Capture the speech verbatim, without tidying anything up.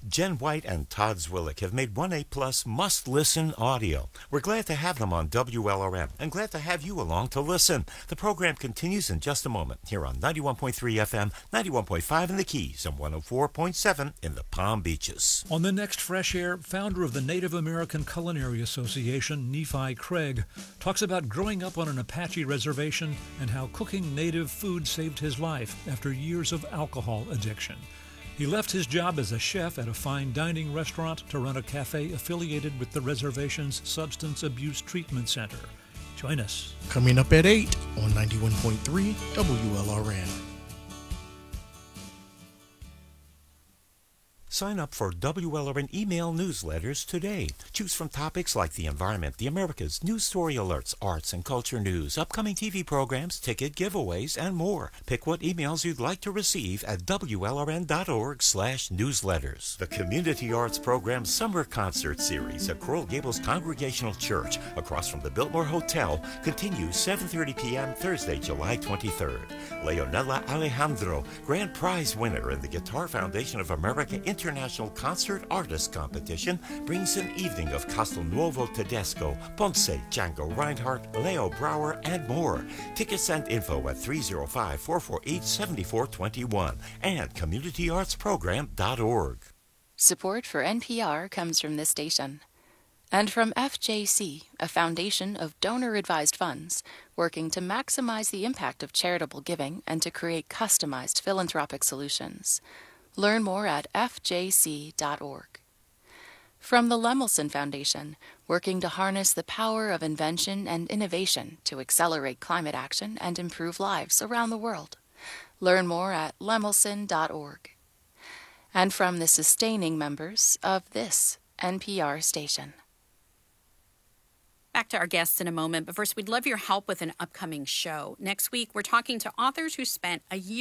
Jen White and Todd Zwillick have made one A Plus must-listen audio. We're glad to have them on W L R M and glad to have you along to listen. The program continues in just a moment here on ninety-one point three F M, ninety-one point five in the Keys, and one oh four point seven in the Palm Beaches. On the next Fresh Air, founder of the Native American Culinary Association, Nephi Craig, talks about growing up on an Apache reservation and how cooking native food saved his life after years of alcohol addiction. He left his job as a chef at a fine dining restaurant to run a cafe affiliated with the reservation's Substance Abuse Treatment Center. Join us. Coming up at eight on ninety-one point three W L R N. Sign up for W L R N email newsletters today. Choose from topics like the environment, the Americas, news story alerts, arts and culture news, upcoming T V programs, ticket giveaways, and more. Pick what emails you'd like to receive at W L R N dot org slash newsletters. The Community Arts Program Summer Concert Series at Coral Gables Congregational Church across from the Biltmore Hotel continues seven thirty p.m. Thursday, July twenty-third. Leonela Alejandro, grand prize winner in the Guitar Foundation of America International Concert Artist Competition, brings an evening of Castelnuovo Tedesco, Ponce, Django Reinhardt, Leo Brower, and more. Tickets and info at three oh five, four four eight, seven four two one and community arts program dot org. Support for N P R comes from this station and from F J C, a foundation of donor-advised funds working to maximize the impact of charitable giving and to create customized philanthropic solutions. Learn more at F J C dot org. From the Lemelson Foundation, working to harness the power of invention and innovation to accelerate climate action and improve lives around the world. Learn more at Lemelson dot org. And from the sustaining members of this N P R station. Back to our guests in a moment, but first, we'd love your help with an upcoming show. Next week, we're talking to authors who spent a year